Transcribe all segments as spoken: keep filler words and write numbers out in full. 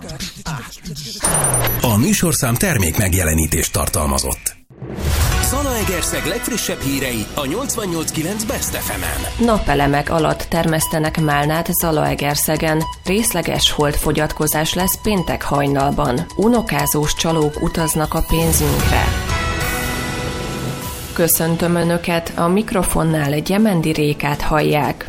A műsorszám termék megjelenítést tartalmazott. Zalaegerszeg legfrissebb hírei a nyolcvannyolc kilenc Best ef emen. Napelemek alatt termesztenek málnát Zalaegerszegen. Részleges holdfogyatkozás lesz péntek hajnalban. Unokázós csalók utaznak a pénzünkre. Köszöntöm Önöket, a mikrofonnál Gyemendi Rékát hallják.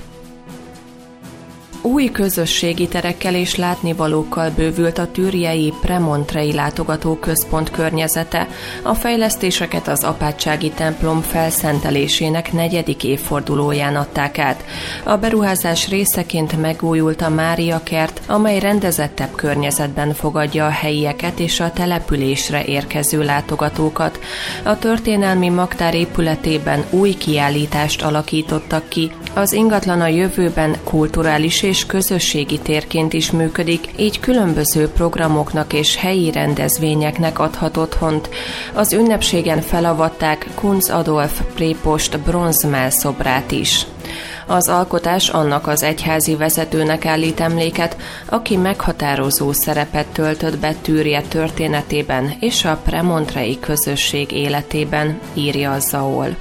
Új közösségi terekkel és látnivalókkal bővült a türjei Premontrei látogatóközpont környezete. A fejlesztéseket az apátsági templom felszentelésének negyedik évfordulóján adták át. A beruházás részeként megújult a Mária kert, amely rendezettebb környezetben fogadja a helyieket és a településre érkező látogatókat. A történelmi magtár épületében új kiállítást alakítottak ki. Az ingatlan a jövőben kulturális és közösségi térként is működik, így különböző programoknak és helyi rendezvényeknek adhat otthont. Az ünnepségen felavatták Kunz Adolf prépost bronzmellszobrát is. Az alkotás annak az egyházi vezetőnek állít emléket, aki meghatározó szerepet töltött be Türje történetében és a premontrei közösség életében, írja a Zaol.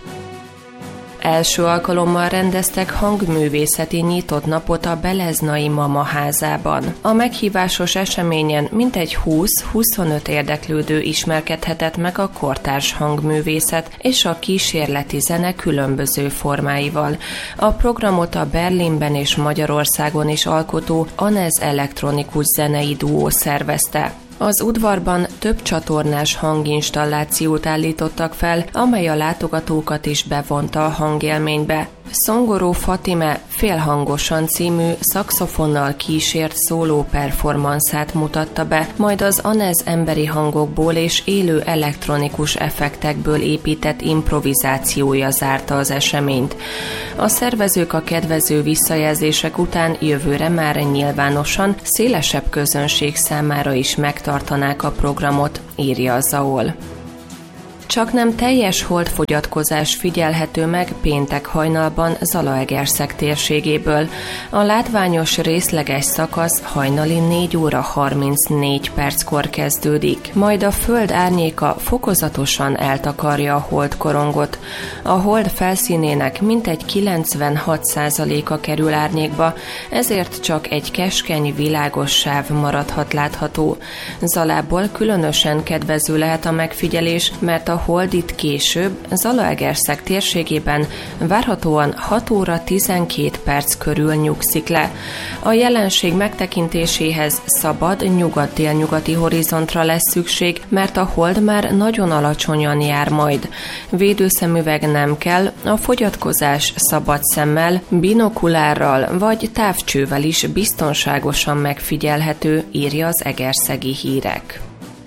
Első alkalommal rendeztek hangművészeti nyitott napot a Beleznai Mama házában. A meghívásos eseményen mintegy húsz-huszonöt érdeklődő ismerkedhetett meg a kortárs hangművészet és a kísérleti zene különböző formáival. A programot a Berlinben és Magyarországon is alkotó Anez elektronikus zenei duó szervezte. Az udvarban több csatornás hanginstallációt állítottak fel, amely a látogatókat is bevonta a hangélménybe. Szongoró Fatime Félhangosan című szaxofonnal kísért szóló performanszát mutatta be, majd az Anez emberi hangokból és élő elektronikus effektekből épített improvizációja zárta az eseményt. A szervezők a kedvező visszajelzések után jövőre már nyilvánosan, szélesebb közönség számára is megtartanák a programot, írja a Zaol. Csak nem teljes holdfogyatkozás figyelhető meg péntek hajnalban Zalaegerszeg térségéből. A látványos részleges szakasz hajnali négy óra harmincnégy perckor kezdődik, majd a föld árnyéka fokozatosan eltakarja a holdkorongot. A hold felszínének mintegy kilencvenhat százaléka kerül árnyékba, ezért csak egy keskeny, világos sáv maradhat látható. Zalából különösen kedvező lehet a megfigyelés, mert a hold itt később, Zalaegerszeg térségében várhatóan hat óra tizenkét perc körül nyugszik le. A jelenség megtekintéséhez szabad nyugat-délnyugati horizontra lesz szükség, mert a hold már nagyon alacsonyan jár majd. Védőszemüveg nem kell, a fogyatkozás szabad szemmel, binokulárral vagy távcsővel is biztonságosan megfigyelhető, írja az Egerszegi Hírek.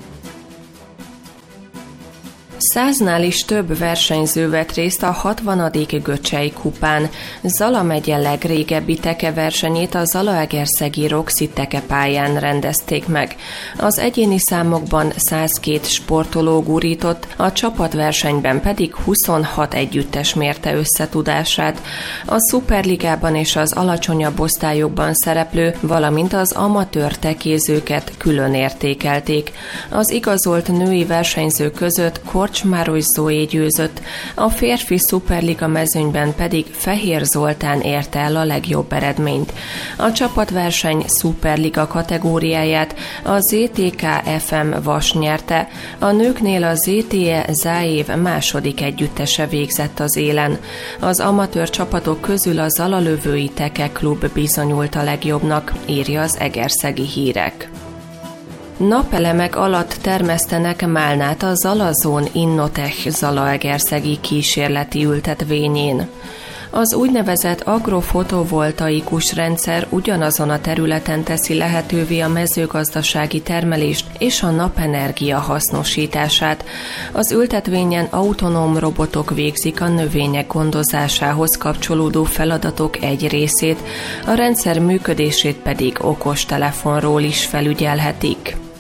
Száznál is több versenyző vett részt a hatvanadik Göcsei kupán. Zala megye legrégebbi tekeversenyét a zalaegerszegi Roxy tekepályán rendezték meg. Az egyéni számokban százkettő sportoló gurított, a csapatversenyben pedig huszonhat együttes mérte összetudását. A szuperligában és az alacsonyabb osztályokban szereplő, valamint az amatőr tekézőket külön értékelték. Az igazolt női versenyzők között Korcsmáros Zoé győzött, a férfi szuperliga mezőnyben pedig Fehér Zoltán érte el a legjobb eredményt. A csapatverseny szuperliga kategóriáját a zé té ká ef em Vas nyerte, a nőknél a zé té e Záév második együttese végzett az élen. Az amatőr csapatok közül a Zalalövői Teke Klub bizonyult a legjobbnak, írja az Egerszegi Hírek. Napelemek alatt termesztenek málnát a Zalazón Innotech zalaegerszegi kísérleti ültetvényén. Az úgynevezett agrofotovoltaikus rendszer ugyanazon a területen teszi lehetővé a mezőgazdasági termelést és a napenergia hasznosítását. Az ültetvényen autonóm robotok végzik a növények gondozásához kapcsolódó feladatok egy részét, a rendszer működését pedig okostelefonról is felügyelhetik.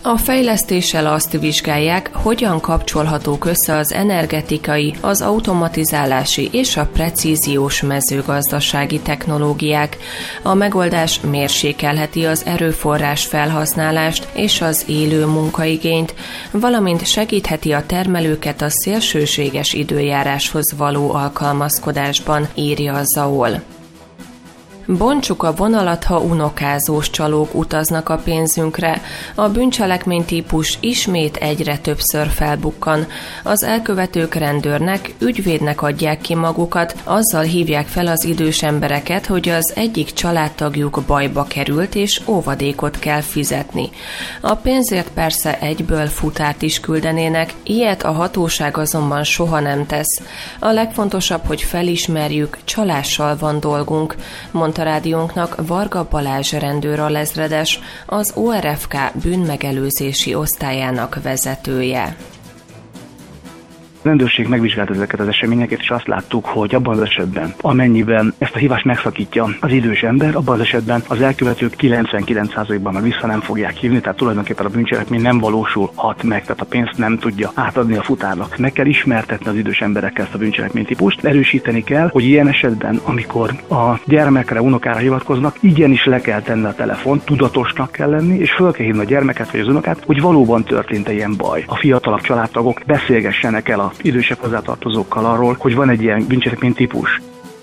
A fejlesztéssel azt vizsgálják, hogyan kapcsolhatók össze az energetikai, az automatizálási és a precíziós mezőgazdasági technológiák. A megoldás mérsékelheti az erőforrás felhasználást és az élő munkaigényt, valamint segítheti a termelőket a szélsőséges időjáráshoz való alkalmazkodásban, írja a Zaol. Bontsuk a vonalat, ha unokázós csalók utaznak a pénzünkre. A bűncselekmény típus ismét egyre többször felbukkan. Az elkövetők rendőrnek, ügyvédnek adják ki magukat, azzal hívják fel az idős embereket, hogy az egyik családtagjuk bajba került és óvadékot kell fizetni. A pénzért persze egyből futárt is küldenének, ilyet a hatóság azonban soha nem tesz. A legfontosabb, hogy felismerjük, csalással van dolgunk, mondta a rádiónknak Varga Balázs rendőralezredes, az o er ef ká bűnmegelőzési osztályának vezetője. A rendőrség megvizsgálta ezeket az eseményeket, és azt láttuk, hogy abban az esetben, amennyiben ezt a hívást megszakítja az idős ember, abban az esetben az elkövetők kilencvenkilenc százalékban már vissza nem fogják hívni, tehát tulajdonképpen a bűncselekmény nem valósulhat meg, tehát a pénzt nem tudja átadni a futárnak. Meg kell ismertetni az idős emberekkel ezt a bűncselekménytípust, erősíteni kell, hogy ilyen esetben, amikor a gyermekre, unokára hivatkoznak, igenis le kell tenni a telefont, tudatosnak kell lenni, és föl kell hívni a gyermeket vagy az unokát, hogy valóban történt ilyen baj. A fiatalabb családtagok beszélgessenek el a idősebb hozzátartozókkal arról, hogy van egy ilyen bűncselekmény típus.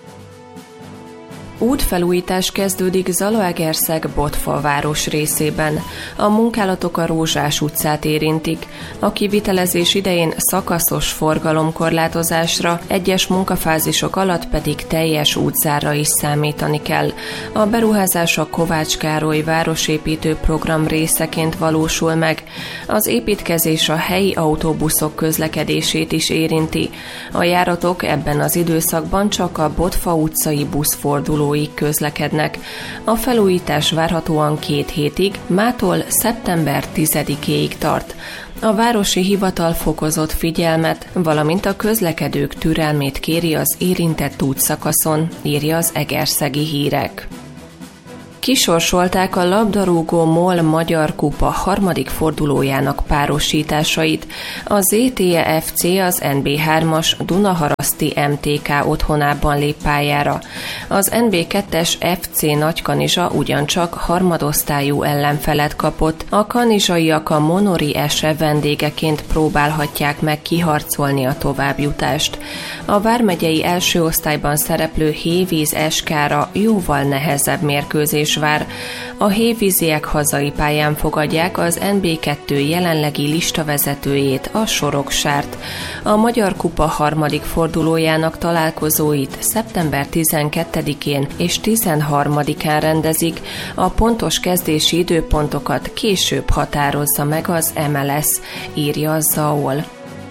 Útfelújítás kezdődik Zalaegerszeg Botfa város részében. A munkálatok a Rózsás utcát érintik. A kivitelezés idején szakaszos forgalomkorlátozásra, egyes munkafázisok alatt pedig teljes útzárra is számítani kell. A beruházás a Kovács Károly városépítő program részeként valósul meg. Az építkezés a helyi autóbuszok közlekedését is érinti. A járatok ebben az időszakban csak a Botfa utcai buszforduló közlekednek. A felújítás várhatóan két hétig, mától szeptember tizedikéig tart. A városi hivatal fokozott figyelmet, valamint a közlekedők türelmét kéri az érintett útszakaszon, írja az Egerszegi Hírek. Kisorsolták a labdarúgó MOL Magyar Kupa harmadik fordulójának párosításait. A zé té e ef cé az en bé hármas Dunaharaszti em té ká otthonában lép pályára. Az en bé kettes ef cé Nagykanizsa ugyancsak harmadosztályú ellenfelet kapott. A kanizsaiak a Monori Ese vendégeként próbálhatják meg kiharcolni a továbbjutást. A vármegyei első osztályban szereplő Hévíz Eskára jóval nehezebb mérkőzés vár. A hévíziek hazai pályán fogadják az en bé kettő jelenlegi listavezetőjét, a Soroksárt. A Magyar Kupa harmadik fordulójának találkozóit szeptember tizenkettedikén és tizenharmadikán rendezik. A pontos kezdési időpontokat később határozza meg az em el es, írja a Zaol.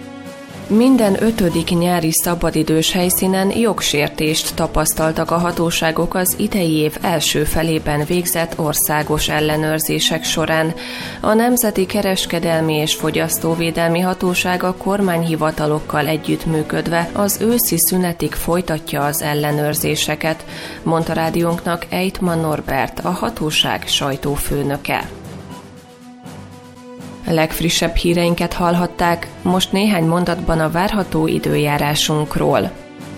Minden ötödik nyári szabadidős helyszínen jogsértést tapasztaltak a hatóságok az idei év első felében végzett országos ellenőrzések során. A Nemzeti Kereskedelmi és Fogyasztóvédelmi Hatóság a kormányhivatalokkal együttműködve az őszi szünetig folytatja az ellenőrzéseket, mondta rádiónknak Ejtman Norbert, a hatóság sajtófőnöke. Legfrissebb híreinket hallhatták, most néhány mondatban a várható időjárásunkról.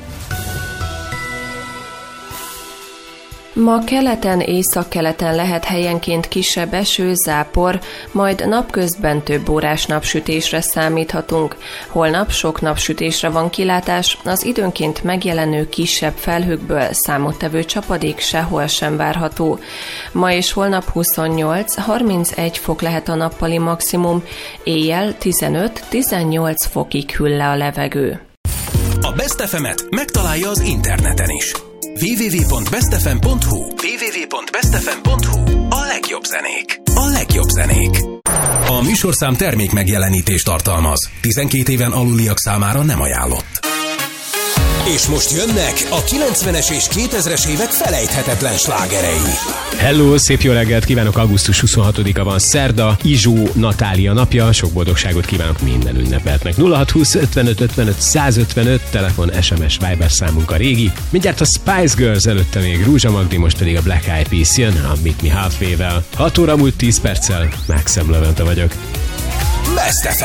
Ma keleten, északkeleten lehet helyenként kisebb eső, zápor, majd napközben több órás napsütésre számíthatunk. Holnap sok napsütésre van kilátás, az időnként megjelenő kisebb felhőkből számottevő csapadék sehol sem várható. Ma és holnap huszonnyolc-harmincegy fok lehet a nappali maximum, éjjel tizenöt-tizennyolc fokig hűl le a levegő. A Best ef emet megtalálja az interneten is. double-u double-u double-u pont best f m pont h u double-u double-u double-u pont best f m pont h u A legjobb zenék. A legjobb zenék. A műsorszám termék megjelenítést tartalmaz. tizenkét éven aluliak számára nem ajánlott. És most jönnek a kilencvenes és kétezres évek felejthetetlen slágerei. Hello, szép jó reggelt kívánok, augusztus huszonhatodika van, szerda, Izsó Natália napja, sok boldogságot kívánok minden ünnepeltnek. nulla hat húsz ötvenöt ötvenöt százötvenöt, telefon, es em es, Viber számunk a régi. Mindjárt a Spice Girls, előtte még Rúzsa Magdi, most pedig a Black Eyed Peas jön, a Meet Me Halfway-vel. hat óra múlt tíz perccel, Maxem Levente vagyok. Best ef em.